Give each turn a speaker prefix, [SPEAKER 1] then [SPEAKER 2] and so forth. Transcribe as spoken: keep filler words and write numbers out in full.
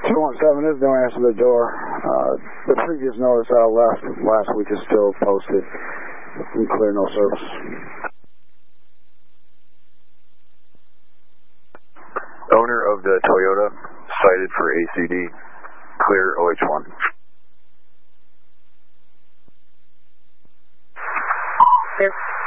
[SPEAKER 1] two one seven is no answer to the door. Uh, the previous notice I left last week is still posted. Clear, no service.
[SPEAKER 2] Owner of the Toyota cited for A C D. Clear O H one.
[SPEAKER 3] Yes.